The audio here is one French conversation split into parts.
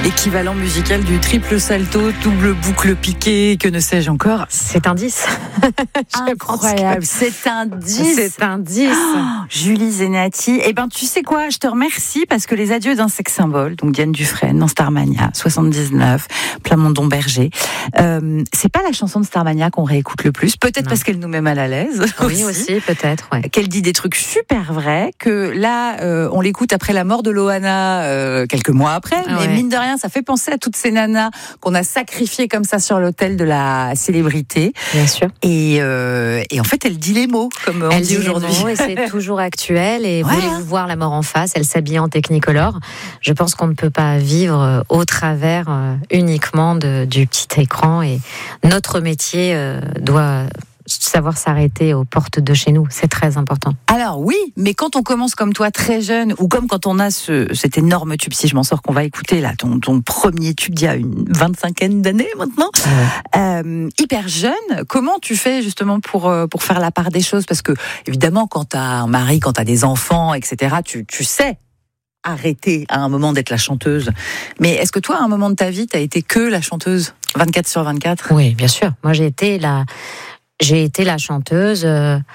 L'équivalent musical du triple salto, double boucle piquée, que ne sais-je encore. C'est un 10. Incroyable, c'est un 10. C'est un 10. Oh, Julie Zenati. Eh ben, tu sais quoi, je te remercie parce que les adieux d'un sexe symbole, donc Diane Dufresne dans Starmania, 79, Plamondon-Berger. C'est pas la chanson de Starmania qu'on réécoute le plus, peut-être parce qu'elle nous met mal à l'aise. Oui, aussi peut-être. Ouais. Qu'elle dit des trucs super vrais, que là, on l'écoute après la mort de Loana, quelques mois après, mais mine de rien, ça fait penser à toutes ces nanas qu'on a sacrifiées comme ça sur l'autel de la célébrité. Bien sûr. Et en fait, elle dit les mots, comme on dit aujourd'hui. Et c'est toujours actuel. Et voulez-vous voir la mort en face? Elle s'habille en Technicolor. Je pense qu'on ne peut pas vivre au travers uniquement du petit écran. Et notre métier doit savoir s'arrêter aux portes de chez nous. C'est très important. Alors oui, mais quand on commence comme toi très jeune, ou comme quand on a cet énorme tube, si je m'en sors, qu'on va écouter là, ton premier tube d'il y a une 25aine d'années maintenant, hyper jeune, comment tu fais justement pour faire la part des choses? Parce que évidemment, quand t'as un mari, quand t'as des enfants, etc., tu sais arrêter à un moment d'être la chanteuse. Mais est-ce que toi, à un moment de ta vie, t'as été que la chanteuse 24/24? Oui, bien sûr. Moi, j'ai été la chanteuse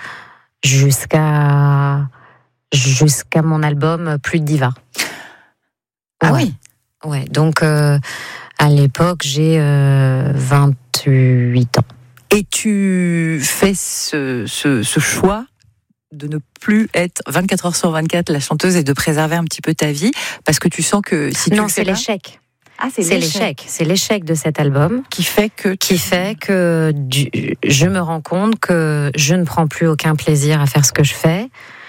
jusqu'à mon album Plus de Diva. Ah oui. Ouais. Donc à l'époque, j'ai 28 ans. Et tu fais ce choix de ne plus être 24h/24 la chanteuse et de préserver un petit peu ta vie parce que tu sens que si tu non, le fais c'est l'échec. Ah, c'est l'échec. C'est l'échec de cet album qui fait que je me rends compte que je ne prends plus aucun plaisir à faire ce que je fais,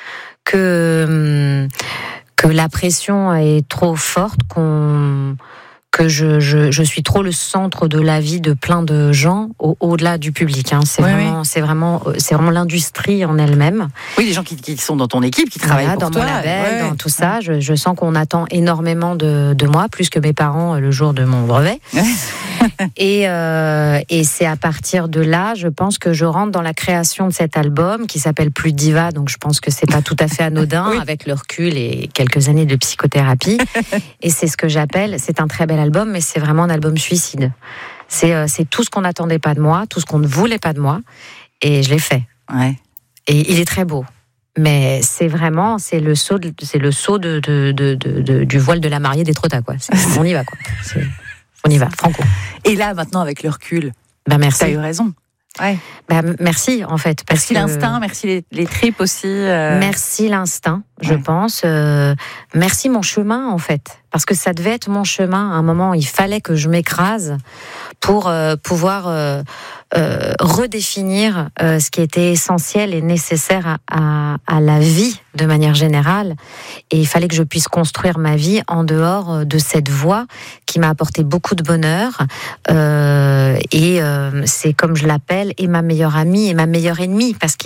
que la pression est trop forte, que je suis trop le centre de la vie de plein de gens au-delà du public. Hein. C'est vraiment l'industrie en elle-même. Oui, les gens qui sont dans ton équipe, qui travaillent pour dans toi, mon label, dans tout ça. Je sens qu'on attend énormément de moi, plus que mes parents le jour de mon brevet. Et c'est à partir de là, je pense que je rentre dans la création de cet album qui s'appelle Plus de Diva. Donc je pense que c'est pas tout à fait anodin avec le recul et quelques années de psychothérapie. Et c'est ce que j'appelle, c'est un très bel album, mais c'est vraiment un album suicide. C'est tout ce qu'on n'attendait pas de moi, tout ce qu'on ne voulait pas de moi, et je l'ai fait. Ouais. Et il est très beau. Mais c'est le saut du voile de la mariée des Trottas, quoi. On y va, quoi. On y va, franco. Et là, maintenant, avec le recul, merci. T'as eu raison. Ouais. Merci, en fait. Merci l'instinct, merci les tripes aussi. Merci l'instinct, je pense. Merci mon chemin, en fait. Parce que ça devait être mon chemin. À un moment, il fallait que je m'écrase pour pouvoir redéfinir ce qui était essentiel et nécessaire à la vie de manière générale. Et il fallait que je puisse construire ma vie en dehors de cette voie qui m'a apporté beaucoup de bonheur. C'est comme je l'appelle, et ma meilleure amie et ma meilleure ennemie, parce